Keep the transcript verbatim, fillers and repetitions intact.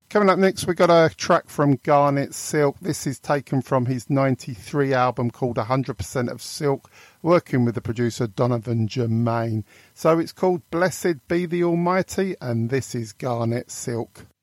Coming up next, we got a track from Garnet Silk. This is taken from his ninety-three album called one hundred percent of Silk, working with the producer Donovan Germain. So it's called Blessed Be the Almighty, and this is Garnet Silk.